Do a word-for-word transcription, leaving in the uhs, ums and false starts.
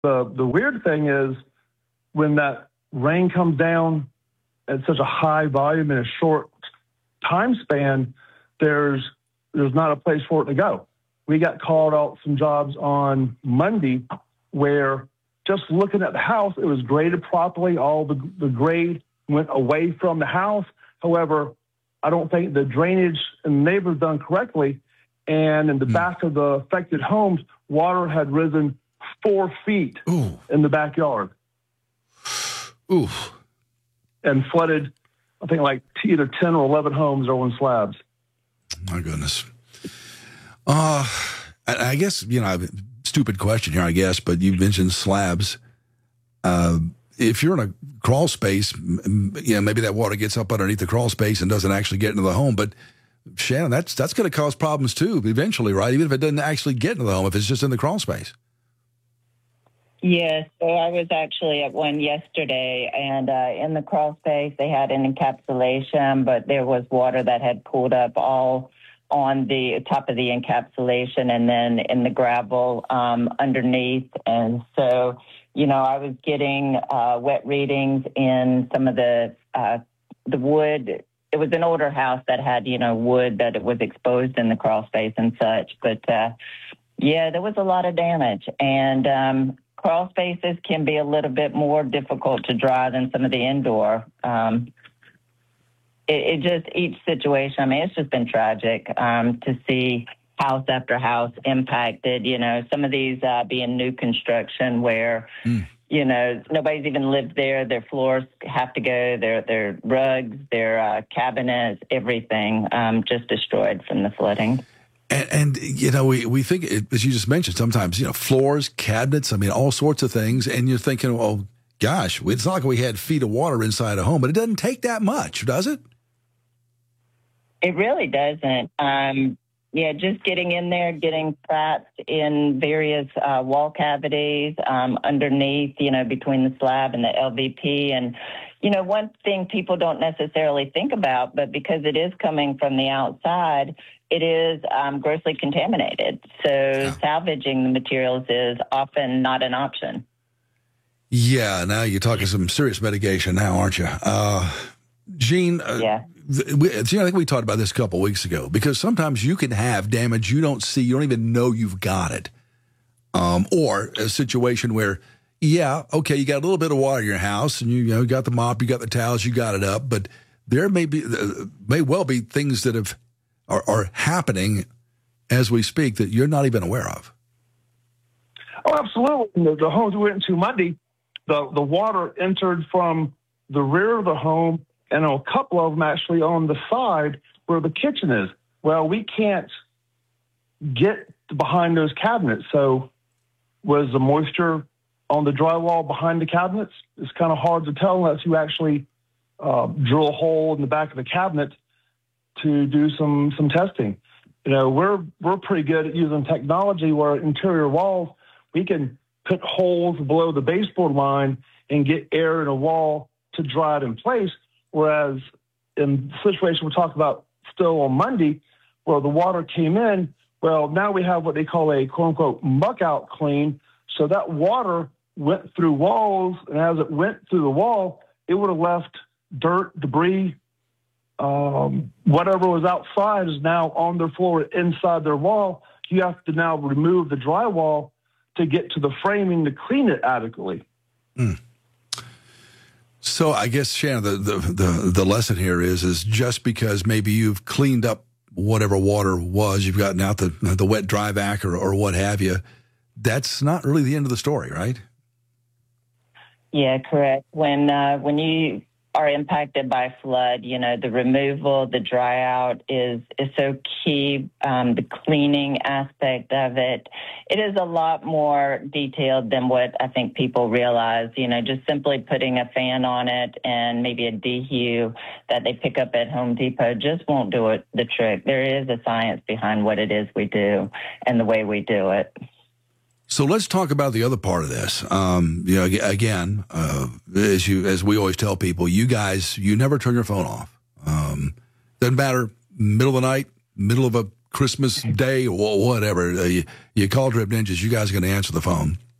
The the weird thing is when that rain comes down at such a high volume in a short time span, there's there's not a place for it to go. We got called out some jobs on Monday where just looking at the house, it was graded properly. All the, the grade went away from the house. However, I don't think the drainage in the neighbors done correctly. And in the mm. back of the affected homes, water had risen four feet Ooh. in the backyard. Ooh. And flooded, I think, like either ten or eleven homes are on slabs. My goodness. Uh, I, I guess, you know, stupid question here, I guess, but you mentioned slabs. Uh, if you're in a crawl space, you know, maybe that water gets up underneath the crawl space and doesn't actually get into the home. But, Shannon, that's that's going to cause problems, too, eventually, right? Even if it doesn't actually get into the home, if it's just in the crawl space. Yes, so I was actually at one yesterday, and uh, in the crawl space, they had an encapsulation, but there was water that had pooled up all on the top of the encapsulation and then in the gravel um, underneath. And so, you know, I was getting uh, wet readings in some of the uh, the wood. It was an older house that had, you know, wood that it was exposed in the crawl space and such. But, uh, yeah, there was a lot of damage. And um crawl spaces can be a little bit more difficult to dry than some of the indoor. Um, it, it just, each situation, I mean, it's just been tragic um, to see house after house impacted, you know, some of these uh, being new construction where, mm. you know, nobody's even lived there. Their floors have to go, their, their rugs, their uh, cabinets, everything um, just destroyed from the flooding. And, and, you know, we, we think, as you just mentioned, sometimes, you know, floors, cabinets, I mean, all sorts of things. And you're thinking, well, gosh, it's not like we had feet of water inside a home, but it doesn't take that much, does it? It really doesn't. Um, yeah, just getting in there, getting trapped in various uh, wall cavities um, underneath, you know, between the slab and the L V P. And, you know, one thing people don't necessarily think about, but because it is coming from the outside, it is um, grossly contaminated. So yeah. salvaging the materials is often not an option. Yeah, now you're talking some serious mitigation now, aren't you? Uh, Jean, uh, yeah. th- we, I think we talked about this a couple of weeks ago, because sometimes you can have damage you don't see, you don't even know you've got it. Um, or a situation where, yeah, okay, you got a little bit of water in your house, and you, you know, you got the mop, you got the towels, you got it up, but there may be, uh, may well be things that have Are, are happening as we speak that you're not even aware of. Oh, absolutely. The, the homes we went to Monday, the, the water entered from the rear of the home and a couple of them actually on the side where the kitchen is. Well, we can't get behind those cabinets. So was the moisture on the drywall behind the cabinets? It's kind of hard to tell unless you actually uh, drill a hole in the back of the cabinet to do some some testing. You know, we're we're pretty good at using technology where interior walls, we can put holes below the baseboard line and get air in a wall to dry it in place. Whereas in the situation we're talking about still on Monday, where the water came in, well, now we have what they call a quote unquote muck out clean. So that water went through walls, and as it went through the wall, it would have left dirt, debris, Um, whatever was outside is now on their floor inside their wall. You have to now remove the drywall to get to the framing to clean it adequately. Mm. So I guess, Shannon, the, the, the, the lesson here is, is just because maybe you've cleaned up whatever water was, you've gotten out the, the wet dry vac or, or what have you, that's not really the end of the story, right? Yeah, correct. When, uh, when you are impacted by flood, you know, the removal, the dry out is, is so key. Um, the cleaning aspect of it, it is a lot more detailed than what I think people realize. You know, just simply putting a fan on it and maybe a dehue that they pick up at Home Depot just won't do it the trick. There is a science behind what it is we do and the way we do it. So let's talk about the other part of this. Um, you know, again, uh, as you as we always tell people, you guys, you never turn your phone off. Um, doesn't matter, middle of the night, middle of a Christmas day, or whatever. Uh, you, you call Drip Ninjas, you guys are going to answer the phone.